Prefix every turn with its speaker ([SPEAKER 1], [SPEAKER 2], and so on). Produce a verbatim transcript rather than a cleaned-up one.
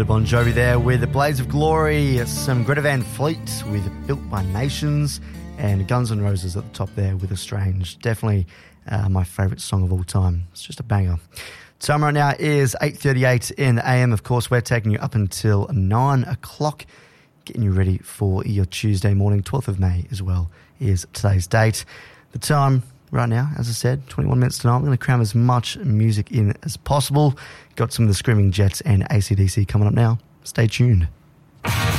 [SPEAKER 1] bit of Bon Jovi there with the Blades of Glory, some Greta Van Fleet with Built by Nations, and Guns N' Roses at the top there with Estranged. Definitely uh, my favourite song of all time. It's just a banger. Time right now is eight thirty-eight in the A M. Of course, we're taking you up until nine o'clock, getting you ready for your Tuesday morning. twelfth of May as well is today's date. The time right now, as I said, twenty-one minutes to nine. I'm going to cram as much music in as possible. Got some of the Screaming Jets and A C D C coming up now. Stay tuned.